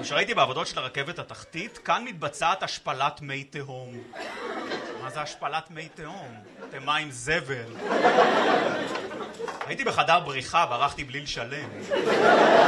כשראיתי בעבודות של הרכבת התחתית, כאן מתבצעת השפלת מי תהום. מה זה השפלת מי תהום? אתם מים זבל. הייתי בחדר בריחה וערכתי בליל שלם.